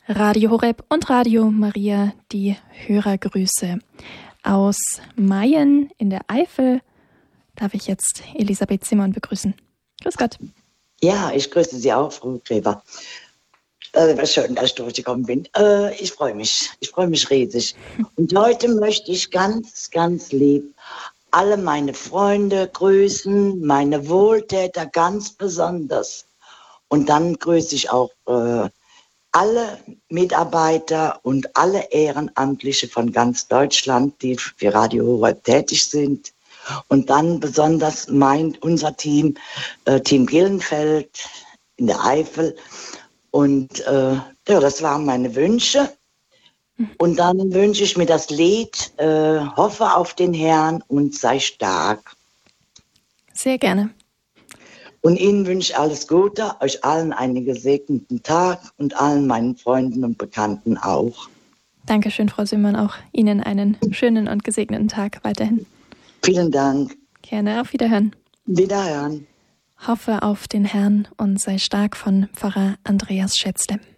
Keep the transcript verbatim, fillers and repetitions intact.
Radio Horeb und Radio Maria, die Hörergrüße. Aus Mayen in der Eifel darf ich jetzt Elisabeth Simon begrüßen. Grüß Gott. Ja, ich grüße Sie auch, Frau Gräber. Äh, war schön, dass ich durchgekommen bin. Äh, ich freue mich, ich freue mich riesig. Und heute möchte ich ganz, ganz lieb alle meine Freunde grüßen, meine Wohltäter ganz besonders. Und dann grüße ich auch äh, alle Mitarbeiter und alle Ehrenamtliche von ganz Deutschland, die für Radio Horeb tätig sind. Und dann besonders mein, unser Team, äh, Team Gillenfeld in der Eifel. Und äh, ja, das waren meine Wünsche. Und dann wünsche ich mir das Lied äh, Hoffe auf den Herrn und sei stark. Sehr gerne. Und Ihnen wünsche ich alles Gute, euch allen einen gesegneten Tag und allen meinen Freunden und Bekannten auch. Dankeschön, Frau Simon, auch Ihnen einen schönen und gesegneten Tag weiterhin. Vielen Dank. Gerne, auf Wiederhören. Wiederhören. Hoffe auf den Herrn und sei stark von Pfarrer Andreas Schätzle.